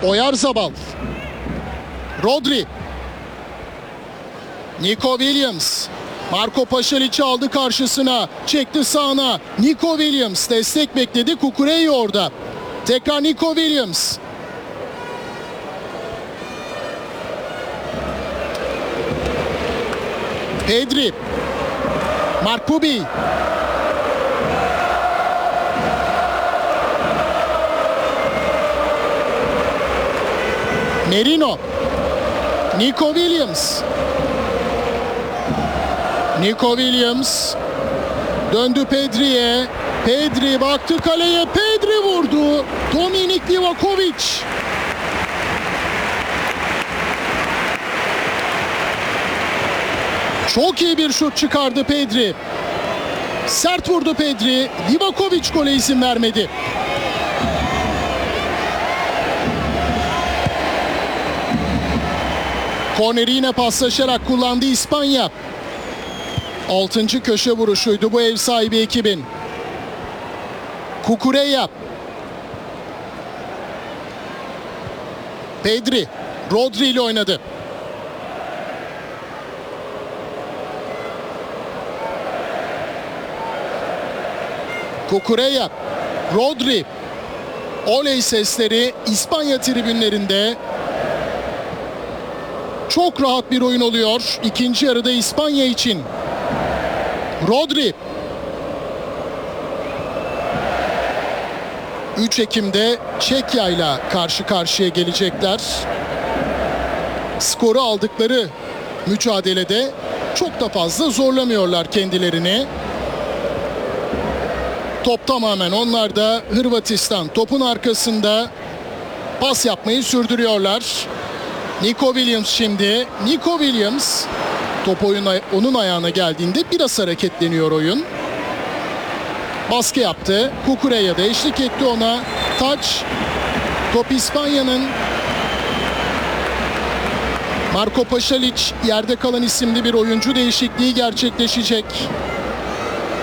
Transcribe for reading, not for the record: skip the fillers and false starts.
Oyarzabal. Rodri. Nico Williams. Marco Paşalic'i aldı karşısına. Çekti sağına. Nico Williams destek bekledi. Cucurella orada. Tekrar Nico Williams. Pedri. Mark Pubi. Merino. Nico Williams. Nico Williams. Döndü Pedri'ye. Pedri baktı kaleye. Pedri vurdu. Dominik Livakovic. Çok iyi bir şut çıkardı Pedri. Sert vurdu Pedri. Livakovic gole izin vermedi. Korneri yine paslaşarak kullandı İspanya. 6. köşe vuruşuydu bu ev sahibi ekibin. Cucurella. Pedri. Rodri ile oynadı. Cucurella. Rodri. Oley sesleri İspanya tribünlerinde. Çok rahat bir oyun oluyor ikinci yarıda İspanya için. Rodri. 3 Ekim'de Çekya ile karşı karşıya gelecekler. Skoru aldıkları mücadelede çok da fazla zorlamıyorlar kendilerini. Top tamamen onlarda. Hırvatistan topun arkasında pas yapmayı sürdürüyorlar. Nico Williams şimdi. Nico Williams. Top onun ayağına geldiğinde biraz hareketleniyor oyun. Baskı yaptı. Cucurella da eşlik etti ona. Taç. Top İspanya'nın. Marco Paşalic yerde kalan isimli bir oyuncu değişikliği gerçekleşecek.